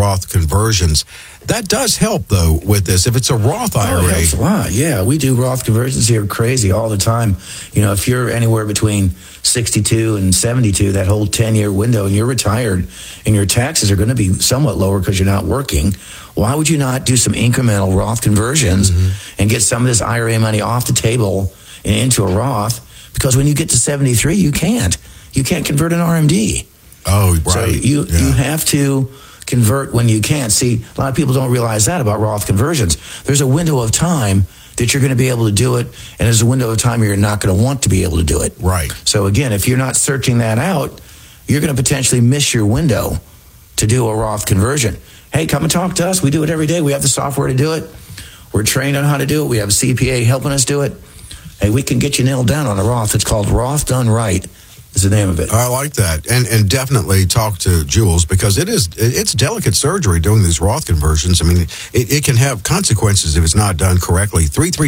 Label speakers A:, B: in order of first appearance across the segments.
A: Roth conversions. That does help, though, with this. If it's a Roth IRA.
B: Oh, it helps a lot. Yeah, we do Roth conversions here crazy all the time. If you're anywhere between 62 and 72, that whole 10-year window, and you're retired, and your taxes are going to be somewhat lower because you're not working, why would you not do some incremental Roth conversions and get some of this IRA money off the table and into a Roth? Because when you get to 73, you can't. You can't convert an RMD.
A: Oh, right.
B: So you have to convert when you can. See, a lot of people don't realize that about Roth conversions. There's a window of time that you're going to be able to do it, and there's a window of time you're not going to want to be able to do it.
A: Right.
B: So again, if you're not searching that out, you're going to potentially miss your window to do a Roth conversion. Hey, come and talk to us. We do it every day. We have the software to do it. We're trained on how to do it. We have a CPA helping us do it. Hey, we can get you nailed down on a Roth. It's called Roth Done Right. Is the name of it.
A: I like that. And definitely talk to Jules, because it's delicate surgery doing these Roth conversions. I mean, it can have consequences if it's not done correctly.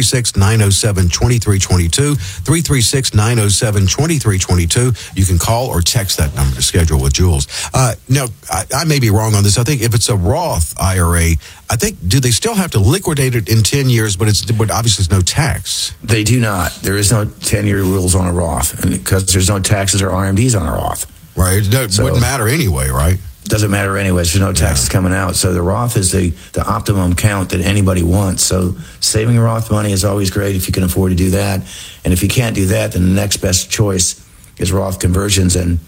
A: 336-907-2322, 336-907-2322. You can call or text that number to schedule with Jules. Now, I may be wrong on this. I think if it's a Roth IRA, do they still have to liquidate it in 10 years, but obviously there's no tax?
B: They do not. There is no 10-year rules on a Roth, and because there's no taxes or RMDs on a Roth.
A: Right. It wouldn't matter anyway, right?
B: Doesn't matter anyway. There's no taxes coming out. So the Roth is the optimum count that anybody wants. So saving Roth money is always great if you can afford to do that. And if you can't do that, then the next best choice is Roth conversions. And,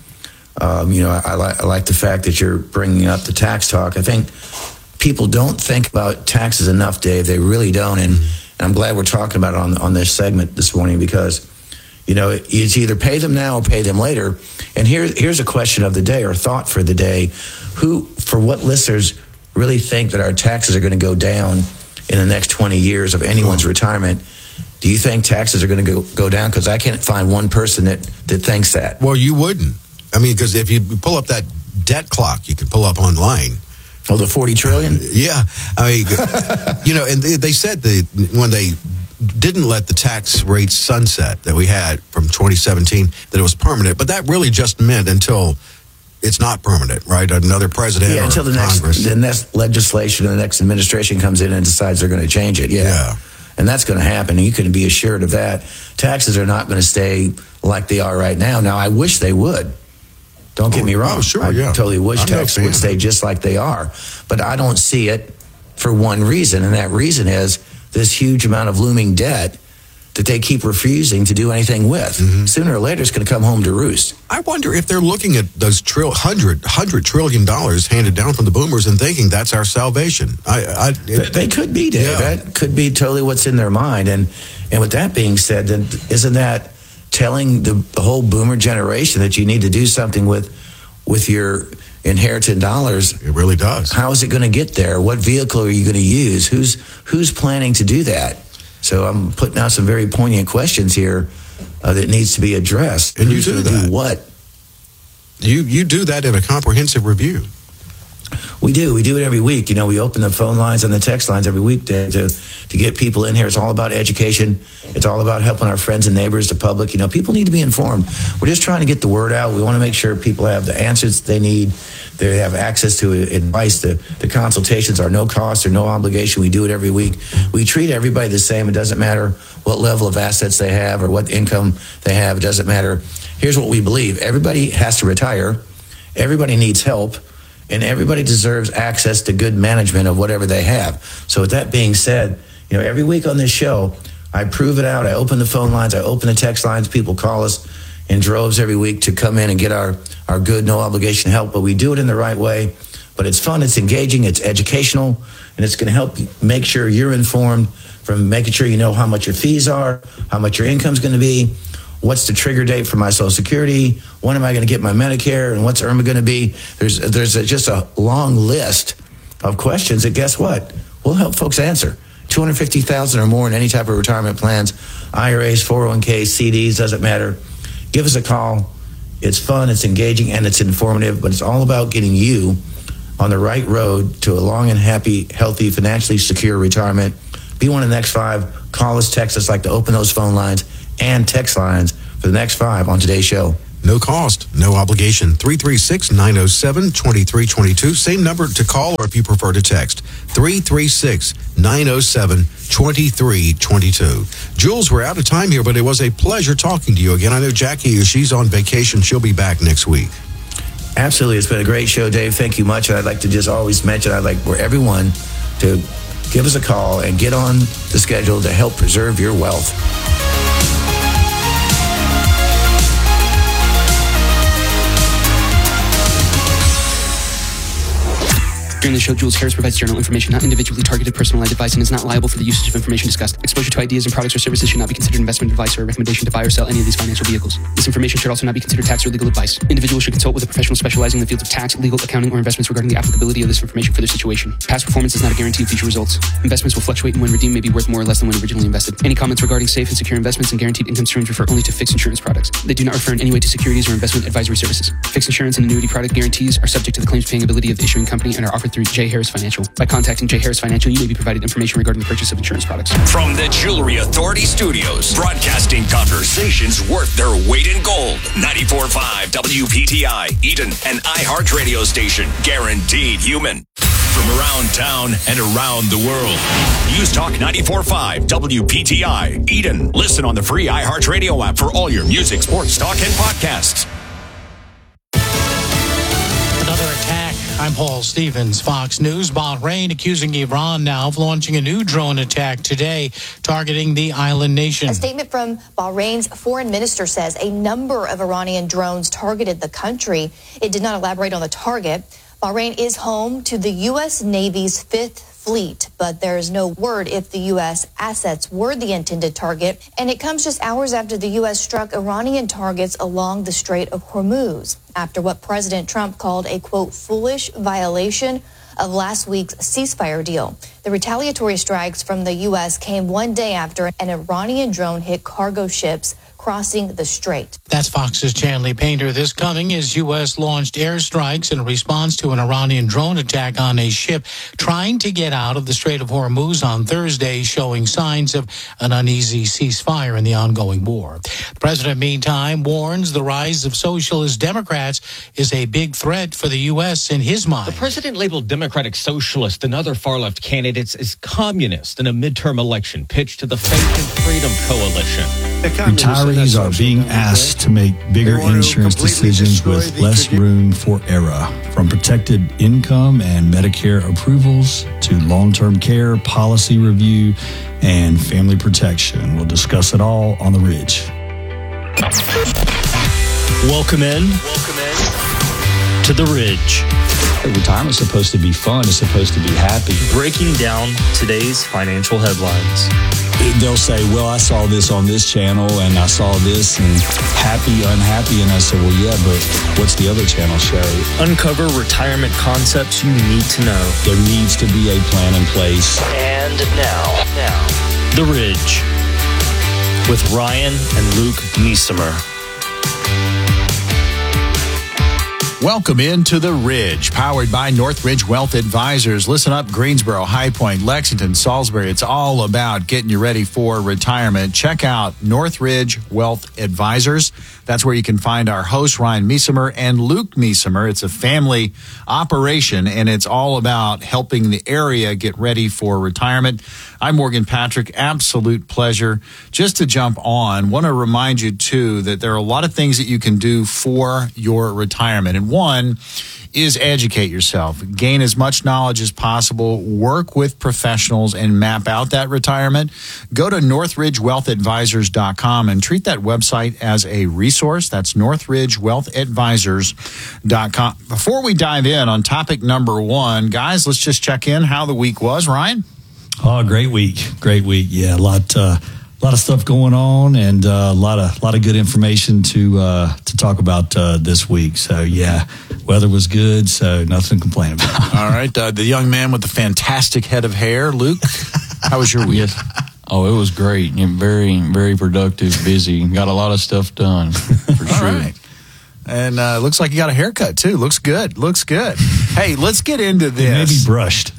B: I like the fact that you're bringing up the tax talk. I think people don't think about taxes enough, Dave. They really don't. And I'm glad we're talking about it on this segment this morning, because it's either pay them now or pay them later. And here's a question of the day, or thought for the day. For what listeners really think that our taxes are going to go down in the next 20 years of anyone's retirement? Do you think taxes are going to go down? Because I can't find one person that thinks that.
A: Well, you wouldn't. I mean, because if you pull up that debt clock, you can pull up online.
B: Oh, the 40 trillion?
A: Yeah. I mean, and they said when they didn't let the tax rate sunset that we had from 2017, that it was permanent. But that really just meant until it's not permanent, right? Another president or
B: until the
A: Congress.
B: next legislation and the next administration comes in and decides they're going to change it. Yeah. And that's going to happen, and you can be assured of that. Taxes are not going to stay like they are right now. Now, I wish they would. Don't get me wrong.
A: Oh, sure,
B: I totally wish taxes would stay just like they are. But I don't see it for one reason, and that reason is this huge amount of looming debt that they keep refusing to do anything with. Sooner or later, it's going to come home to roost.
A: I wonder if they're looking at those $100 trillion handed down from the boomers and thinking that's our salvation.
B: They could be, Dave. Yeah. That could be totally what's in their mind. And with that being said, then isn't that telling the whole boomer generation that you need to do something with your inherited dollars?
A: It really does.
B: How is it going to get there? What vehicle are you going to use? Who's planning to do that? So I'm putting out some very poignant questions here that needs to be addressed.
A: And you do that.
B: Do what?
A: You do that in a comprehensive review.
B: We do it every week. We open the phone lines and the text lines every week to get people in here. It's all about education. It's all about helping our friends and neighbors, the public. People need to be informed. We're just trying to get the word out. We want to make sure people have the answers they need. They have access to advice. The consultations are no cost or no obligation. We do it every week. We treat everybody the same. It doesn't matter what level of assets they have or what income they have. It doesn't matter. Here's what we believe. Everybody has to retire. Everybody needs help. And everybody deserves access to good management of whatever they have. So with that being said, every week on this show, I prove it out. I open the phone lines. I open the text lines. People call us in droves every week to come in and get our good, no obligation help. But we do it in the right way. But it's fun. It's engaging. It's educational. And it's going to help you make sure you're informed, from making sure you know how much your fees are, how much your income's going to be, what's the trigger date for my Social Security, when am I going to get my Medicare, and what's IRMAA going to be. There's just a long list of questions that, guess what, we'll help folks answer. $250,000 or more in any type of retirement plans, IRAs, 401ks, CDs, doesn't matter. Give us a call. It's fun, it's engaging, and it's informative, but it's all about getting you on the right road to a long and happy, healthy, financially secure retirement. Be one of the next 5. Call us, text us, like to open those phone lines and text lines for the next 5 on today's show.
A: No cost, no obligation. 336-907-2322. Same number to call, or if you prefer to text. 336-907-2322. Jules, we're out of time here, but it was a pleasure talking to you again. I know Jackie, she's on vacation. She'll be back next week.
B: Absolutely. It's been a great show, Dave. Thank you much. And I'd like to just always mention, I'd like for everyone to give us a call and get on the schedule to help preserve your wealth.
C: During the show, Jules Harris provides general information, not individually targeted personalized advice, and is not liable for the usage of information discussed. Exposure to ideas and products or services should not be considered investment advice or a recommendation to buy or sell any of these financial vehicles. This information should also not be considered tax or legal advice. Individuals should consult with a professional specializing in the fields of tax, legal, accounting, or investments regarding the applicability of this information for their situation. Past performance is not a guarantee of future results. Investments will fluctuate, and when redeemed may be worth more or less than when originally invested. Any comments regarding safe and secure investments and guaranteed income streams refer only to fixed insurance products. They do not refer in any way to securities or investment advisory services. Fixed insurance and annuity product guarantees are subject to the claims paying ability of the issuing company and are offered through J. Harris Financial. By contacting J. Harris Financial, you may be provided information regarding the purchase of insurance products.
D: From the Jewelry Authority Studios, broadcasting conversations worth their weight in gold. 94.5 WPTI, Eden, an iHeart radio station, guaranteed human. From around town and around the world. News Talk 94.5 WPTI, Eden. Listen on the free iHeart radio app for all your music, sports, talk, and podcasts.
E: Another attack. I'm Paul Stevens, Fox News. Bahrain accusing Iran now of launching a new drone attack today, targeting the island nation.
F: A statement from Bahrain's foreign minister says a number of Iranian drones targeted the country. It did not elaborate on the target. Bahrain is home to the U.S. Navy's Fifth Fleet, but there is no word if the U.S. assets were the intended target, and it comes just hours after the U.S. struck Iranian targets along the Strait of Hormuz, after what President Trump called a, quote, foolish violation of last week's ceasefire deal. The retaliatory strikes from the U.S. came one day after an Iranian drone hit cargo ships crossing the strait.
E: That's Fox's Chanley Painter. This coming as U.S. launched airstrikes in response to an Iranian drone attack on a ship trying to get out of the Strait of Hormuz on Thursday, showing signs of an uneasy ceasefire in the ongoing war. The president, meantime, warns the rise of socialist Democrats is a big threat for the U.S. in his mind.
G: The president labeled Democratic Socialist and other far-left candidates as communist in a midterm election pitched to the Faith and Freedom Coalition.
H: Retirees are being asked to make bigger insurance decisions with less room for error. From protected income and Medicare approvals to long-term care, policy review, and family protection. We'll discuss it all on The Ridge.
I: Welcome in to The Ridge.
H: Retirement's supposed to be fun. It's supposed to be happy.
I: Breaking down today's financial headlines.
H: They'll say, well, I saw this on this channel and I saw this and happy, unhappy. And I said, well, yeah, but what's the other channel show?
I: Uncover retirement concepts you need to know.
H: There needs to be a plan in place.
I: And now, The Ridge with Ryan and Luke Niesemer.
J: Welcome into The Ridge, powered by Northridge Wealth Advisors. Listen up, Greensboro, High Point, Lexington, Salisbury. It's all about getting you ready for retirement. Check out Northridge Wealth Advisors. That's where you can find our hosts, Ryan Niesemer and Luke Niesemer. It's a family operation, and it's all about helping the area get ready for retirement. I'm Morgan Patrick. Absolute pleasure. Just to jump on, want to remind you, too, that there are a lot of things that you can do for your retirement. And one is educate yourself. Gain as much knowledge as possible. Work with professionals and map out that retirement. Go to NorthridgeWealthAdvisors.com and treat that website as a resource. That's NorthridgeWealthAdvisors.com. Before we dive in on topic number one, guys, let's just check in how the week was. Ryan?
H: Oh, great week. Great week. Yeah, a lot of stuff going on, and a lot of good information to talk about this week. So yeah, weather was good, so nothing to complain about.
J: All right, the young man with the fantastic head of hair, Luke. How was your week?
K: Yes. Oh, it was great. Very, very productive, busy. Got a lot of stuff done, for sure.
J: All right. And looks like you got a haircut, too. Looks good. Hey, let's get into this.
H: Maybe brushed.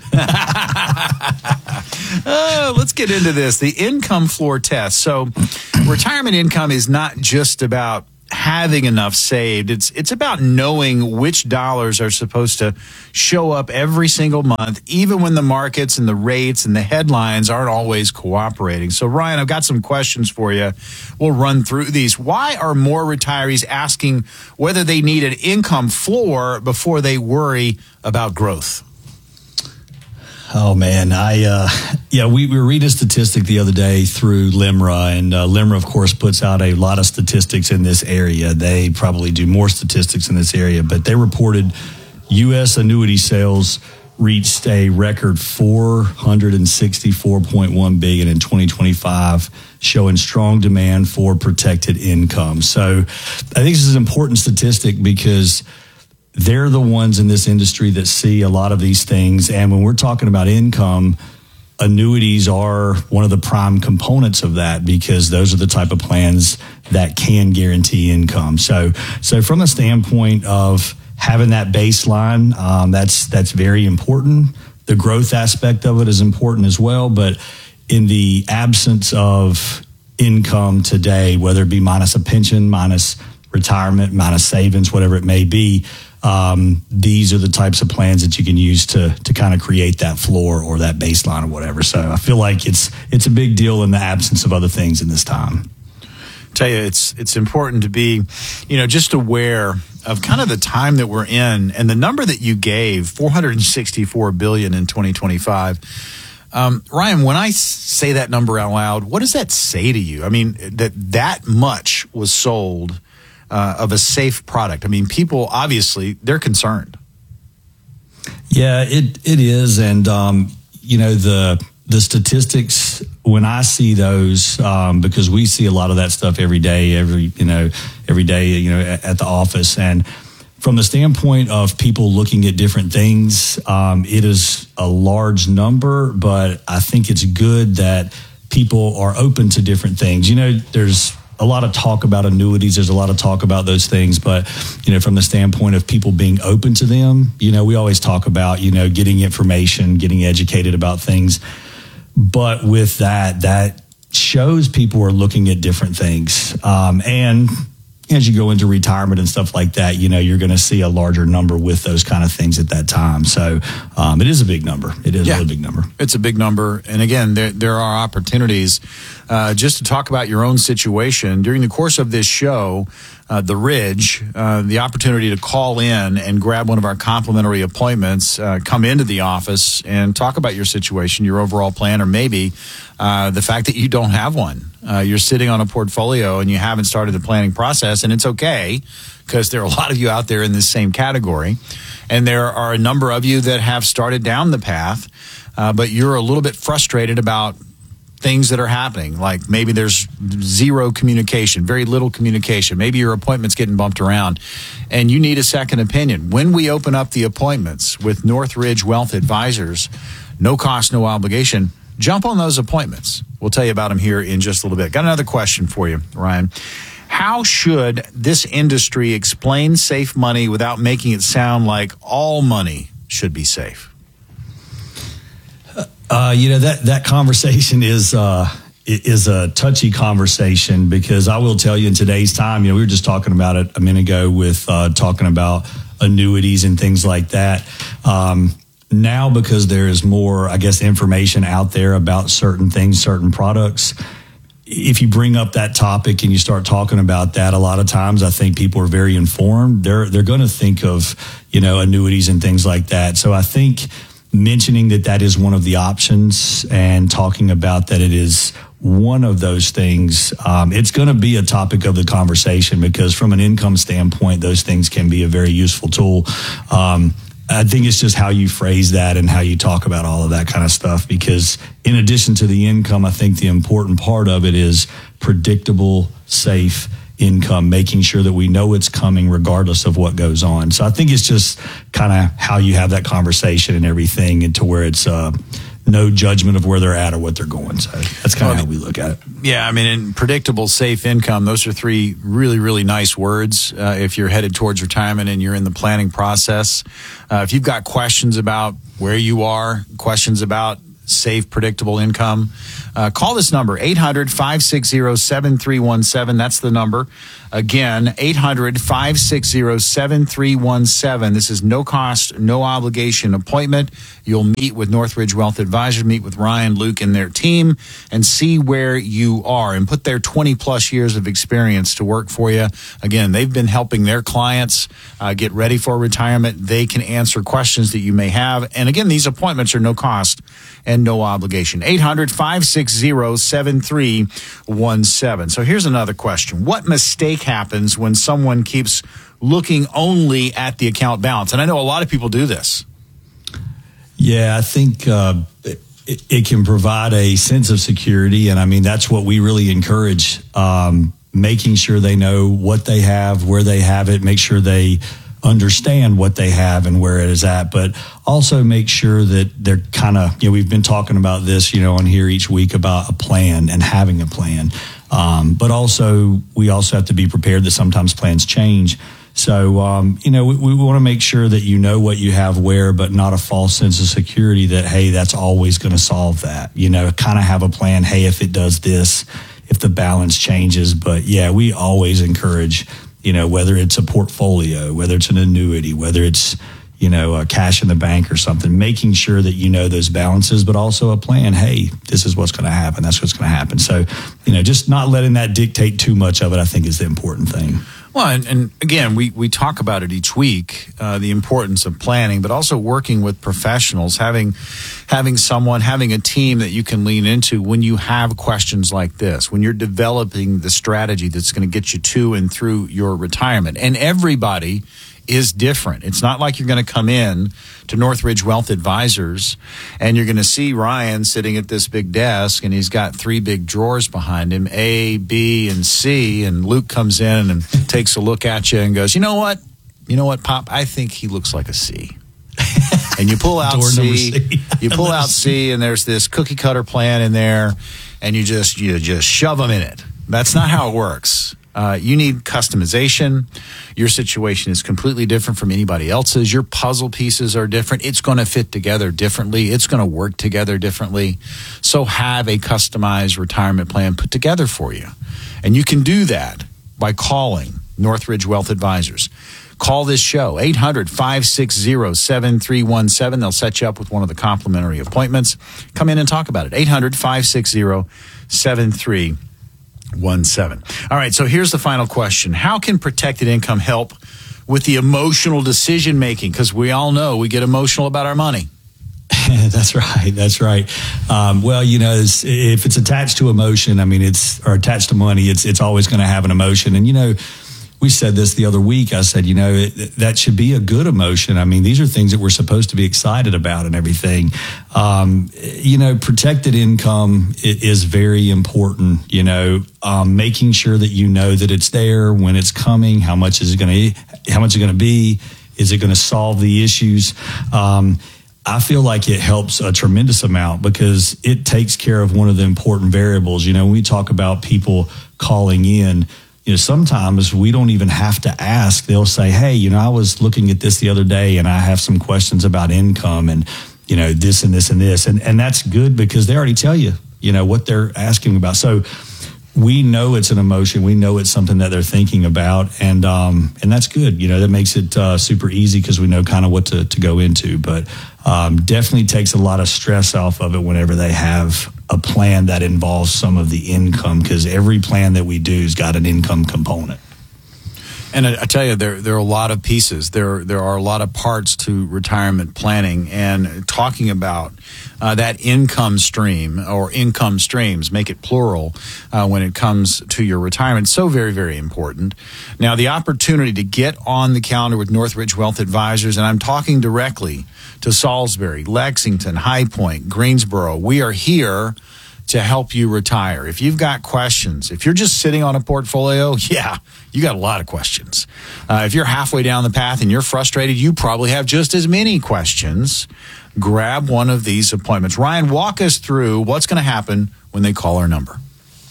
J: Let's get into this. The income floor test. So retirement income is not just about having enough saved. It's about knowing which dollars are supposed to show up every single month, even when the markets and the rates and the headlines aren't always cooperating. So, Ryan, I've got some questions for you. We'll run through these. Why are more retirees asking whether they need an income floor before they worry about growth?
H: Oh man, we were reading a statistic the other day through LIMRA, and LIMRA, of course, puts out a lot of statistics in this area. They probably do more statistics in this area, but they reported U.S. annuity sales reached a record $464.1 billion in 2025, showing strong demand for protected income. So I think this is an important statistic because they're the ones in this industry that see a lot of these things. And when we're talking about income, annuities are one of the prime components of that because those are the type of plans that can guarantee income. So from a standpoint of having that baseline, that's very important. The growth aspect of it is important as well. But in the absence of income today, whether it be minus a pension, minus retirement, minus savings, whatever it may be, these are the types of plans that you can use to kind of create that floor or that baseline or whatever. So I feel like it's a big deal in the absence of other things in this time.
J: Tell you, it's important to be, just aware of kind of the time that we're in and the number that you gave, $464 billion in 2025. Ryan, when I say that number out loud, what does that say to you? I mean, that much was sold of a safe product. I mean, people, obviously, they're concerned.
H: Yeah, it is. And, the statistics, when I see those, because we see a lot of that stuff every day, at the office. And from the standpoint of people looking at different things, it is a large number, but I think it's good that people are open to different things. There's a lot of talk about annuities. There's a lot of talk about those things. But, from the standpoint of people being open to them, we always talk about, getting information, getting educated about things. But with that shows people are looking at different things. And as you go into retirement and stuff like that, you're going to see a larger number with those kind of things at that time. So it is a big number. It is a really big number.
J: It's a big number. And again, there are opportunities just to talk about your own situation. During the course of this show, The Ridge, the opportunity to call in and grab one of our complimentary appointments, come into the office and talk about your situation, your overall plan, or maybe the fact that you don't have one. You're sitting on a portfolio and you haven't started the planning process, and it's okay because there are a lot of you out there in this same category. And there are a number of you that have started down the path, but you're a little bit frustrated about things that are happening, like maybe there's zero communication, very little communication. Maybe your appointment's getting bumped around and you need a second opinion. When we open up the appointments with Northridge Wealth Advisors, no cost, no obligation, jump on those appointments. We'll tell you about them here in just a little bit. Got another question for you, Ryan. How should this industry explain safe money without making it sound like all money should be safe?
H: That conversation is a touchy conversation because I will tell you in today's time, we were just talking about it a minute ago with talking about annuities and things like that. Now, because there is more, information out there about certain things, certain products, if you bring up that topic and you start talking about that, a lot of times I think people are very informed. They're going to think of, annuities and things like that. So I think mentioning that is one of the options and talking about that it is one of those things, it's going to be a topic of the conversation because from an income standpoint, those things can be a very useful tool. I think it's just how you phrase that and how you talk about all of that kind of stuff, because in addition to the income, I think the important part of it is predictable, safe income, making sure that we know it's coming regardless of what goes on. So I think it's just kind of how you have that conversation and everything, and to where it's no judgment of where they're at or what they're going. So that's kind of how we look at it.
J: Yeah, I mean, in predictable, safe income, those are three really, really nice words if you're headed towards retirement and you're in the planning process. If you've got questions about where you are, questions about safe, predictable income, call this number, 800-560-7317. That's the number. Again, 800-560-7317. This is no cost, no obligation appointment. You'll meet with Northridge Wealth Advisors, meet with Ryan, Luke, and their team, and see where you are and put their 20-plus years of experience to work for you. Again, they've been helping their clients get ready for retirement. They can answer questions that you may have. And again, these appointments are no cost and no obligation. 800-560-7317. So here's another question. What mistake happens when someone keeps looking only at the account balance? And I know a lot of people do this.
H: Yeah, I think it can provide a sense of security. And I mean, that's what we really encourage, making sure they know what they have, where they have it, make sure they understand what they have and where it is at, but also make sure that they're kind of, we've been talking about this, on here each week about a plan and having a plan. But also, we also have to be prepared that sometimes plans change. So, we want to make sure that you know what you have where, but not a false sense of security that, hey, that's always going to solve that. Kind of have a plan. Hey, if it does this, if the balance changes. But yeah, we always encourage, whether it's a portfolio, whether it's an annuity, whether it's, a cash in the bank or something, making sure that those balances, but also a plan. Hey, this is what's going to happen. That's what's going to happen. So, just not letting that dictate too much of it, I think, is the important thing.
J: Well, and again, we talk about it each week, the importance of planning, but also working with professionals, having a team that you can lean into when you have questions like this, when you're developing the strategy that's going to get you to and through your retirement. And everybody is different. It's not like you're going to come in to Northridge Wealth Advisors and you're going to see Ryan sitting at this big desk and he's got 3 big drawers behind him, A, B, and C, and Luke comes in and takes a look at you and goes, you know what, Pop, I think he looks like a C. And you pull out C, you pull out C, and there's this cookie cutter plan in there, and you just shove them in it. That's not how it works. You need customization. Your situation is completely different from anybody else's. Your puzzle pieces are different. It's going to fit together differently. It's going to work together differently. So have a customized retirement plan put together for you. And you can do that by calling Northridge Wealth Advisors. Call this show, 800-560-7317. They'll set you up with one of the complimentary appointments. Come in and talk about it. 800-560-7317. All right, so here's the final question. How can protected income help with the emotional decision making? Because we all know we get emotional about our money.
H: That's right. Well, if it's attached to emotion, or attached to money, it's always going to have an emotion. And, we said this the other week. I said, that should be a good emotion. These are things that we're supposed to be excited about and everything. Protected income is very important, making sure that that it's there when it's coming, how much is it going to be? Is it going to solve the issues? I feel like it helps a tremendous amount because it takes care of one of the important variables. When we talk about people calling in, sometimes we don't even have to ask. They'll say, hey, I was looking at this the other day and I have some questions about income and, this and this and this. And that's good because they already tell you, what they're asking about. So we know it's an emotion. We know it's something that they're thinking about. And that's good. That makes it super easy because we know kind of what to go into. But definitely takes a lot of stress off of it whenever they have a plan that involves some of the income, because every plan that we do has got an income component.
J: And I tell you, there are a lot of pieces. There are a lot of parts to retirement planning, and talking about that income stream or income streams, make it plural, when it comes to your retirement. So very, very important. Now, the opportunity to get on the calendar with Northridge Wealth Advisors, and I'm talking directly to Salisbury, Lexington, High Point, Greensboro. We are here to help you retire. If you've got questions, if you're just sitting on a portfolio, you got a lot of questions. If you're halfway down the path and you're frustrated, you probably have just as many questions. Grab one of these appointments. Ryan, walk us through what's going to happen when they call our number.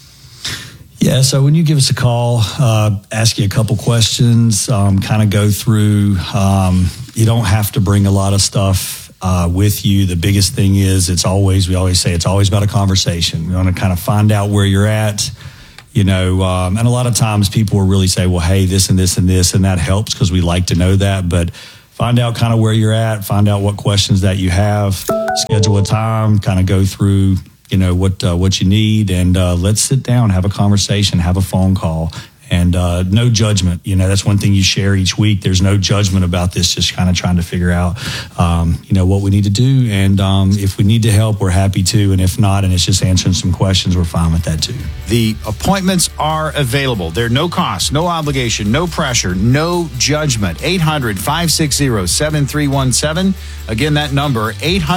H: Yeah, so when you give us a call, ask you a couple questions, kind of go through. You don't have to bring a lot of stuff with you. The biggest thing is we always say it's always about a conversation. We want to kind of find out where you're at, And a lot of times people will really say, well, hey, this and this and this, and that helps because we like to know that. But find out kind of where you're at, find out what questions that you have, schedule a time, kind of go through, what you need, and let's sit down, have a conversation, have a phone call. And no judgment. That's one thing you share each week. There's no judgment about this, just kind of trying to figure out, what we need to do. And if we need to help, we're happy to. And if not, and it's just answering some questions, we're fine with that too.
J: The appointments are available. They're no cost, no obligation, no pressure, no judgment. 800-560-7317. Again, that number,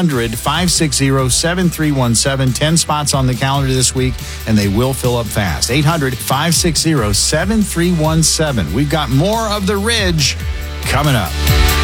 J: 800-560-7317. 10 spots on the calendar this week, and they will fill up fast. 800-560-7317. We've got more of The Ridge coming up.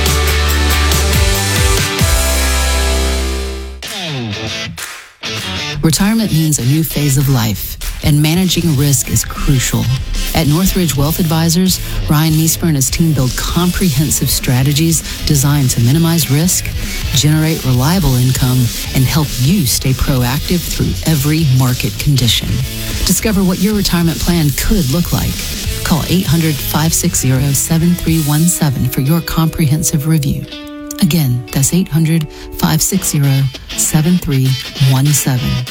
L: Retirement means a new phase of life, and managing risk is crucial. At Northridge Wealth Advisors, Ryan Niesmer and his team build comprehensive strategies designed to minimize risk, generate reliable income, and help you stay proactive through every market condition. Discover what your retirement plan could look like. Call 800-560-7317 for your comprehensive review. Again, that's 800-560-7317.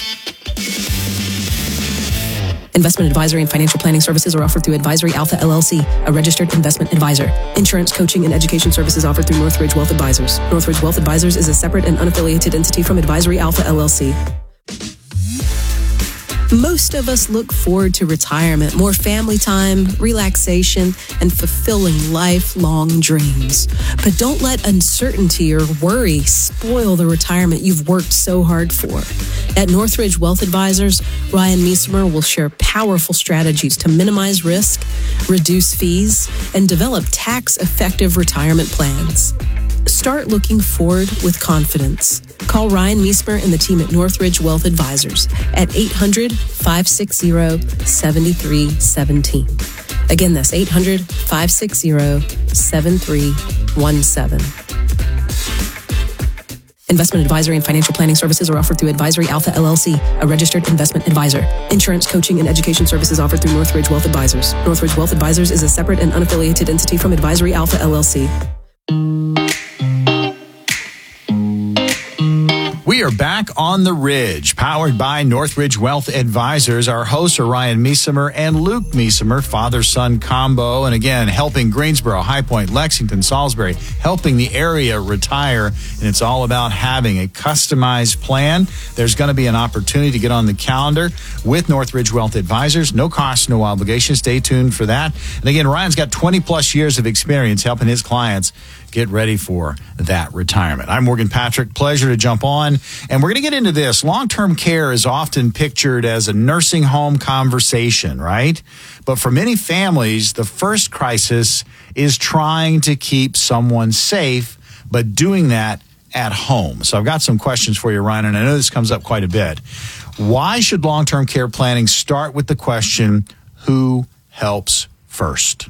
M: Investment advisory and financial planning services are offered through Advisory Alpha LLC, a registered investment advisor. Insurance, coaching, and education services offered through Northridge Wealth Advisors. Northridge Wealth Advisors is a separate and unaffiliated entity from Advisory Alpha LLC. Most of us look forward to retirement, more family time, relaxation, and fulfilling lifelong dreams. But don't let uncertainty or worry spoil the retirement you've worked so hard for. At Northridge Wealth Advisors, Ryan Niesmer will share powerful strategies to minimize risk, reduce fees, and develop tax-effective retirement plans. Start looking forward with confidence. Call Ryan Niesmer and the team at Northridge Wealth Advisors at 800-560-7317. Again, that's 800-560-7317. Investment advisory and financial planning services are offered through Advisory Alpha LLC, a registered investment advisor. Insurance, coaching, and education services offered through Northridge Wealth Advisors. Northridge Wealth Advisors is a separate and unaffiliated entity from Advisory Alpha LLC.
J: We are back on The Ridge, powered by Northridge Wealth Advisors. Our hosts are Ryan Niesmer and Luke Niesmer, father-son combo. And again, helping Greensboro, High Point, Lexington, Salisbury, helping the area retire. And it's all about having a customized plan. There's going to be an opportunity to get on the calendar with Northridge Wealth Advisors. No cost, no obligation. Stay tuned for that. And again, Ryan's got 20 plus years of experience helping his clients get ready for that retirement. I'm Morgan Patrick. Pleasure to jump on. And we're going to get into this. Long-term care is often pictured as a nursing home conversation, right? But for many families, the first crisis is trying to keep someone safe, but doing that at home. So I've got some questions for you, Ryan, and I know this comes up quite a bit. Why should long-term care planning start with the question, who helps first?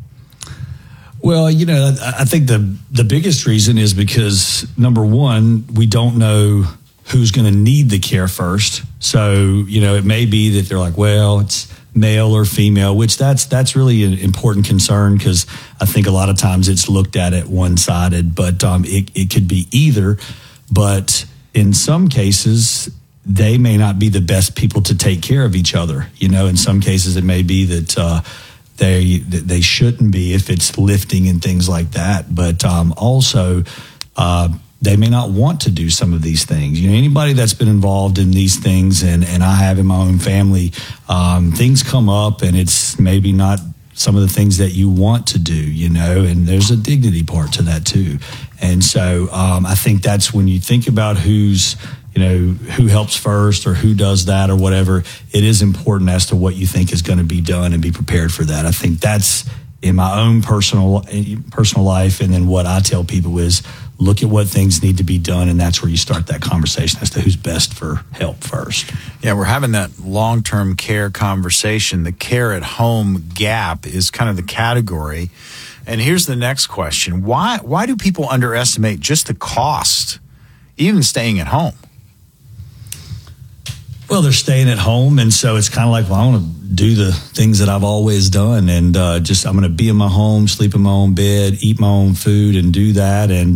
H: Well, I think the biggest reason is because, number one, we don't know who's going to need the care first. So, it may be that they're like, well, it's male or female, which that's really an important concern because I think a lot of times it's looked at one-sided, but it could be either. But in some cases, they may not be the best people to take care of each other. In some cases, it may be that they shouldn't be if it's lifting and things like that. But also, they may not want to do some of these things. Anybody that's been involved in these things, and I have in my own family, things come up and it's maybe not some of the things that you want to do, and there's a dignity part to that too. And so I think that's when you think about who helps first or who does that or whatever, it is important as to what you think is going to be done and be prepared for that. I think that's in my own personal life. And then what I tell people is look at what things need to be done. And that's where you start that conversation as to who's best for help first.
J: Yeah, we're having that long-term care conversation. The care at home gap is kind of the category. And here's the next question. Why do people underestimate just the cost, even staying at home?
H: Well, they're staying at home, and so it's kind of like, well, I want to do the things that I've always done, and I'm going to be in my home, sleep in my own bed, eat my own food, and do that. And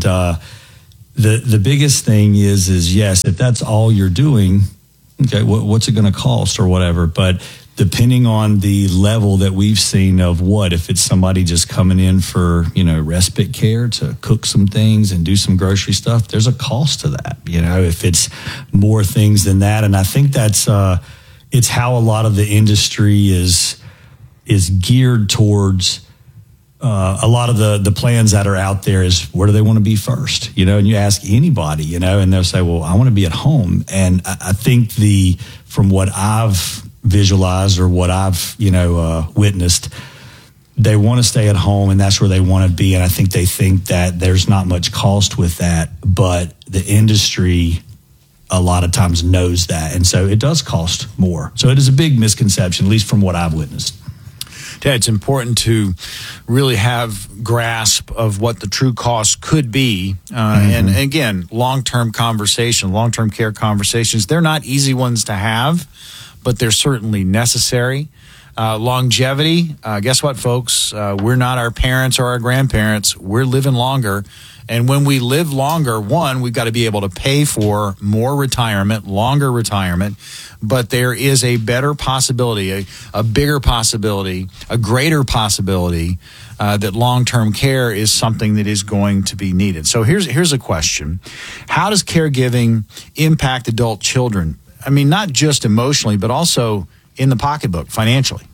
H: the biggest thing is yes, if that's all you're doing, okay, what's it going to cost or whatever? But depending on the level that we've seen of if it's somebody just coming in for, respite care to cook some things and do some grocery stuff, there's a cost to that, if it's more things than that. And I think that's, it's how a lot of the industry is geared towards, a lot of the plans that are out there is where do they want to be first, and you ask anybody, and they'll say, well, I want to be at home. And I think from what I've visualized or what I've, witnessed, they want to stay at home and that's where they want to be. And I think they think that there's not much cost with that, but the industry a lot of times knows that. And so it does cost more. So it is a big misconception, at least from what I've witnessed.
J: Ted, it's important to really have grasp of what the true cost could be. And again, long-term care conversations, they're not easy ones to have, but they're certainly necessary. Longevity, guess what, folks? We're not our parents or our grandparents. We're living longer. And when we live longer, we've got to be able to pay for more retirement, longer retirement. But there is a better possibility, a bigger possibility, a greater possibility that long-term care is something that is going to be needed. So here's a question. How does caregiving impact adult children? I mean, not just emotionally, but also in the pocketbook, financially.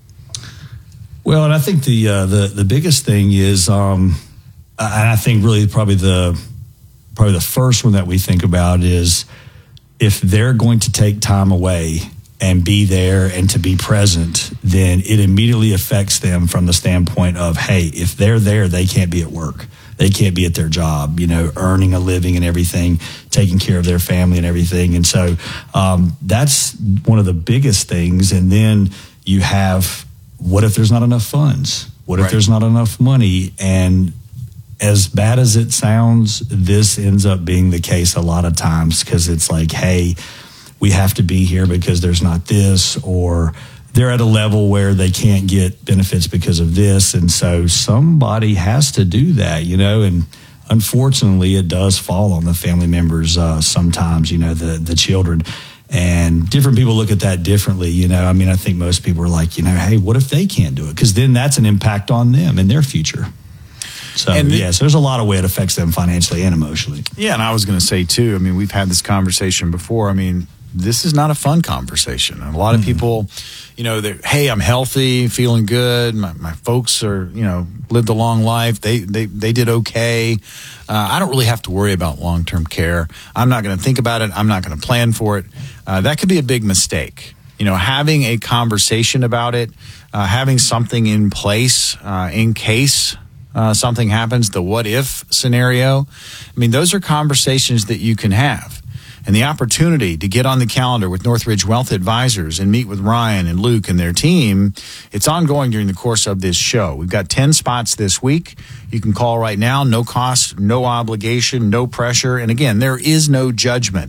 H: Well, and I think the biggest thing is, and I think really probably the first one that we think about is if they're going to take time away and be there and to be present, then it immediately affects them from the standpoint of, hey, if they're there, they can't be at work. They can't be at their job, earning a living and everything, taking care of their family and everything. And so that's one of the biggest things. And then you have, what if there's not enough funds? What if there's not enough money? And as bad as it sounds, this ends up being the case a lot of times because it's like, hey, we have to be here because there's not this, or they're at a level where they can't get benefits because of this. And so somebody has to do that, and unfortunately it does fall on the family members sometimes, the children. And different people look at that differently, I mean, I think most people are like, hey, what if they can't do it? Because then that's an impact on them and their future. So, so there's a lot of way it affects them financially and emotionally.
J: Yeah, and I was going to say, too, I mean, we've had this conversation before. I mean, this is not a fun conversation. And a lot of people, hey, I'm healthy, feeling good. My folks are, lived a long life. They did okay. I don't really have to worry about long-term care. I'm not going to think about it. I'm not going to plan for it. That could be a big mistake. Having a conversation about it, having something in place in case something happens, the what if scenario. I mean, those are conversations that you can have. And the opportunity to get on the calendar with Northridge Wealth Advisors and meet with Ryan and Luke and their team, it's ongoing during the course of this show. We've got 10 spots this week. You can call right now, no cost, no obligation, no pressure. And again, there is no judgment.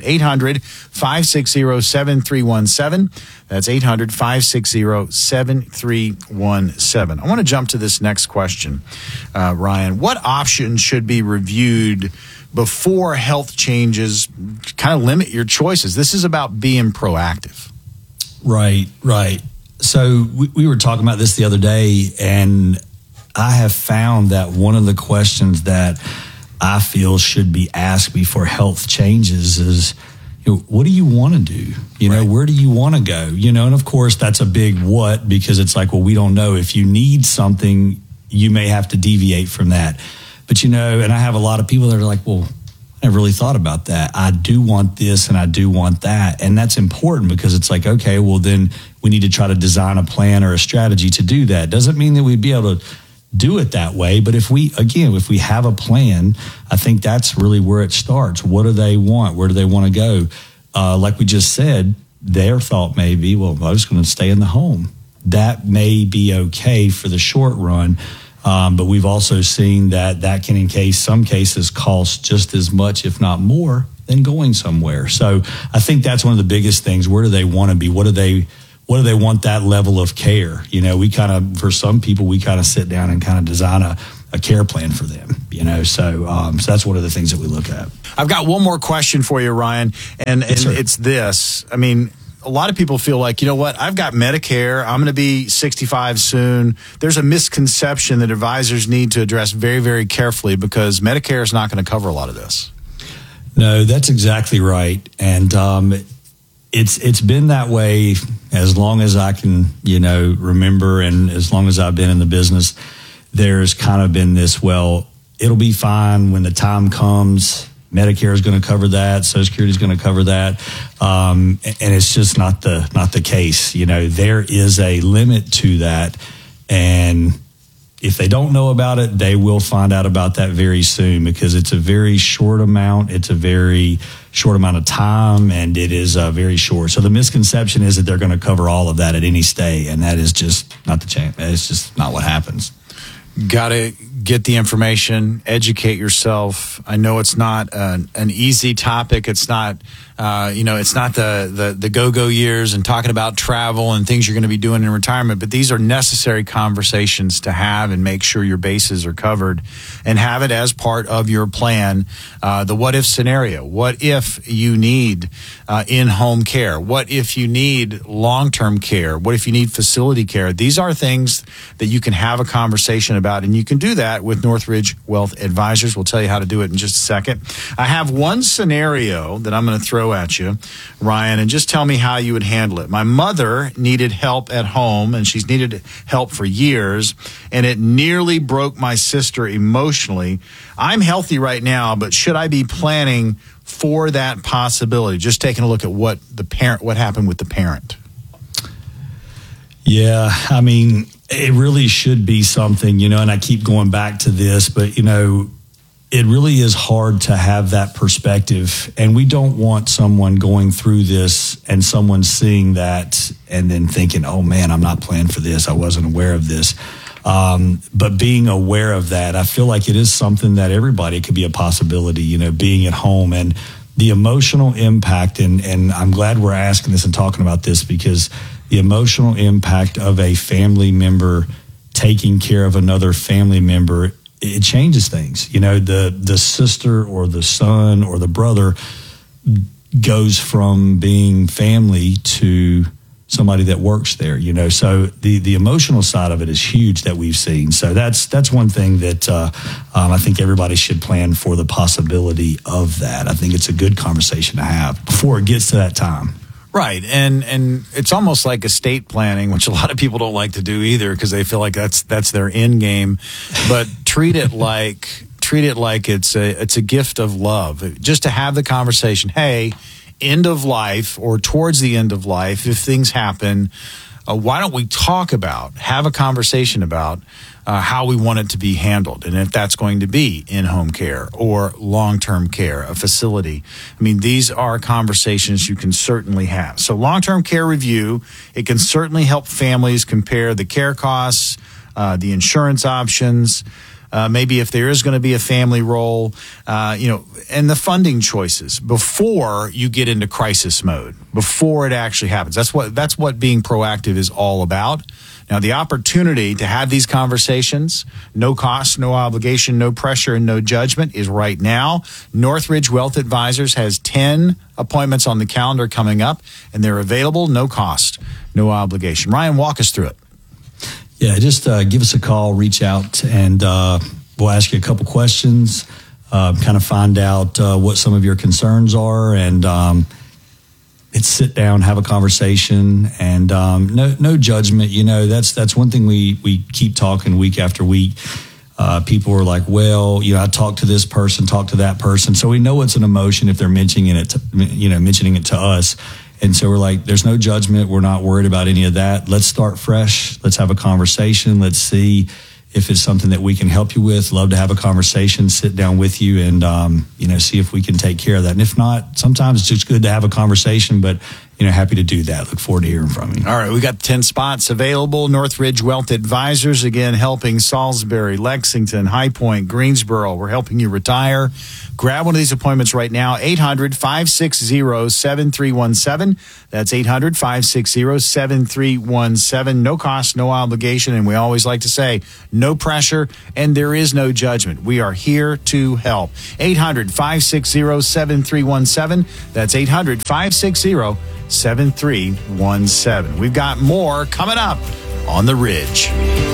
J: 800-560-7317. That's 800-560-7317. I want to jump to this next question, Ryan. What options should be reviewed before health changes kind of limit your choices? This is about being proactive.
H: Right. So we were talking about this the other day, and I have found that one of the questions that I feel should be asked before health changes is, what do you want to do? Where do you want to go? And of course, that's a big what, because it's like, well, we don't know. If you need something, you may have to deviate from that. But, and I have a lot of people that are like, well, I never really thought about that. I do want this and I do want that. And that's important because it's like, okay, well, then we need to try to design a plan or a strategy to do that. Doesn't mean that we'd be able to do it that way. But if we have a plan, I think that's really where it starts. What do they want? Where do they want to go? Like we just said, their thought may be, well, I'm just going to stay in the home. That may be okay for the short run. But we've also seen that can, in some cases, cost just as much, if not more, than going somewhere. So I think that's one of the biggest things. Where do they want to be? What do they want that level of care? You know, for some people, we kind of sit down and kind of design a care plan for them, you know. So that's one of the things that we look at.
J: I've got one more question for you, Ryan, and it's this. I mean, a lot of people feel like, you know what, I've got Medicare, I'm going to be 65 soon. There's a misconception that advisors need to address very, very carefully because Medicare is not going to cover a lot of this.
H: No, that's exactly right. And it's been that way as long as I can, you know, remember, and as long as I've been in the business. There's kind of been this, well, it'll be fine when the time comes. Medicare is going to cover that. Social Security is going to cover that. And it's just not the case. You know, there is a limit to that. And if they don't know about it, they will find out about that very soon, because it's a very short amount. It's a very short amount of time, and it is very short. So the misconception is that they're going to cover all of that at any stay, and that is just not the chance. It's just not what happens.
J: Got to get the information, educate yourself. I know it's not an easy topic. It's not, it's not the go-go years and talking about travel and things you're going to be doing in retirement, but these are necessary conversations to have and make sure your bases are covered and have it as part of your plan. The what-if scenario. What if you need in-home care? What if you need long-term care? What if you need facility care? These are things that you can have a conversation about, and you can do that with Northridge Wealth Advisors. We'll tell you how to do it in just a second. I have one scenario that I'm going to throw at you, Ryan, and just tell me how you would handle it. My mother needed help at home, and she's needed help for years, and it nearly broke my sister emotionally. I'm healthy right now, but should I be planning for that possibility? Just taking a look at what happened with the parent.
H: Yeah, I mean, it really should be something, you know, and I keep going back to this, but, you know, it really is hard to have that perspective. And we don't want someone going through this and someone seeing that and then thinking, oh, man, I'm not planning for this. I wasn't aware of this. But being aware of that, I feel like it is something that everybody could be a possibility, you know, being at home and the emotional impact. And I'm glad we're asking this and talking about this, because the emotional impact of a family member taking care of another family member, it changes things. You know, the sister or the son or the brother goes from being family to somebody that works there, you know. So the emotional side of it is huge that we've seen. So that's one thing that I think everybody should plan for, the possibility of that. I think it's a good conversation to have before it gets to that time.
J: Right, and it's almost like estate planning, which a lot of people don't like to do either, because they feel like that's their end game. But treat it like it's a gift of love. Just to have the conversation, hey, end of life or towards the end of life, if things happen, why don't we have a conversation about how we want it to be handled, and if that's going to be in-home care or long-term care, a facility. I mean, these are conversations you can certainly have. So long-term care review, it can certainly help families compare the care costs, the insurance options, maybe if there is going to be a family role, and the funding choices before you get into crisis mode, before it actually happens. That's what being proactive is all about. Now, the opportunity to have these conversations, no cost, no obligation, no pressure, and no judgment, is right now. Northridge Wealth Advisors has 10 appointments on the calendar coming up, and they're available, no cost, no obligation. Ryan, walk us through it.
H: Yeah, just give us a call, reach out, and we'll ask you a couple questions, kind of find out what some of your concerns are, and it's sit down, have a conversation, and no judgment. You know, that's one thing we keep talking week after week. People are like, well, you know, I talked to this person, talked to that person, so we know it's an emotion if they're mentioning it to us. And so we're like, there's no judgment. We're not worried about any of that. Let's start fresh. Let's have a conversation. Let's see if it's something that we can help you with. Love to have a conversation, sit down with you, and see if we can take care of that. And if not, sometimes it's just good to have a conversation, but happy to do that. Look forward to hearing from you.
J: All right, we got 10 spots available. Northridge Wealth Advisors, again, helping Salisbury, Lexington, High Point, Greensboro. We're helping you retire. Grab one of these appointments right now, 800-560-7317. That's 800-560-7317. No cost, no obligation, and we always like to say, no pressure, and there is no judgment. We are here to help. 800-560-7317. That's 800-560-7317. We've got more coming up on The Ridge.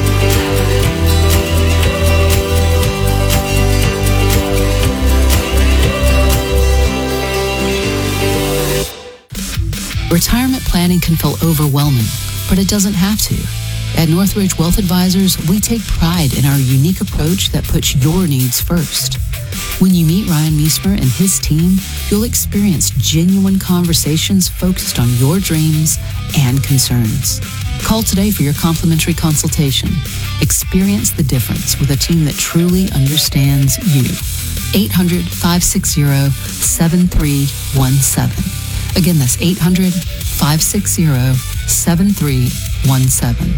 L: Retirement planning can feel overwhelming, but it doesn't have to. At Northridge Wealth Advisors, we take pride in our unique approach that puts your needs first. When you meet Ryan Meismer and his team, you'll experience genuine conversations focused on your dreams and concerns. Call today for your complimentary consultation. Experience the difference with a team that truly understands you. 800-560-7317. Again, that's 800-560-7317.